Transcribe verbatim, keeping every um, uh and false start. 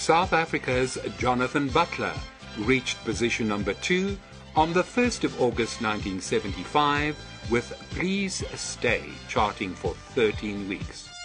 South Africa's Jonathan Butler reached position number two on the first of August nineteen seventy-five with Please Stay charting for thirteen weeks.